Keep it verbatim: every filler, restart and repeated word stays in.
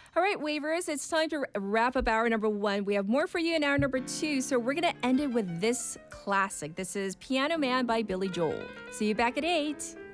All right, Wavers, it's time to wrap up hour number one. We have more for you in hour number two, so we're going to end it with this classic. This is Piano Man by Billy Joel. See you back at eight.